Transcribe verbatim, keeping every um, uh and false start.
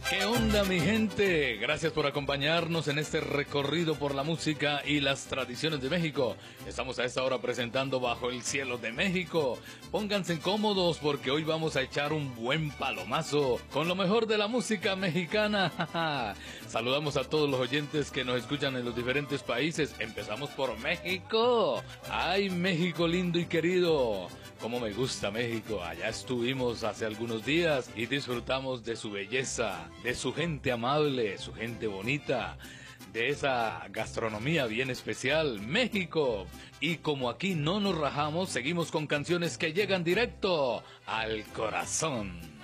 ¿Qué onda, mi gente? Gracias por acompañarnos en este recorrido por la música y las tradiciones de México. Estamos a esta hora presentando Bajo el Cielo de México. Pónganse cómodos porque hoy vamos a echar un buen palomazo con lo mejor de la música mexicana. Saludamos a todos los oyentes que nos escuchan en los diferentes países. Empezamos por México. ¡Ay, México lindo y querido! Cómo me gusta México. Allá estuvimos hace algunos días y disfrutamos de su belleza, de su gente amable, su gente bonita, de esa gastronomía bien especial, México. Y como aquí no nos rajamos, seguimos con canciones que llegan directo al corazón.